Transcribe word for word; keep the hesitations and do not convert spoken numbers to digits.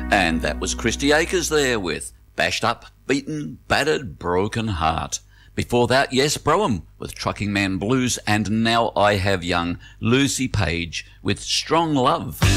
And that was Christy Akers there with Bashed Up, Beaten, Battered, Broken Heart. Before that, Yes Broham with Trucking Man Blues, and Now I Have Young, Lucy Page with Strong Love.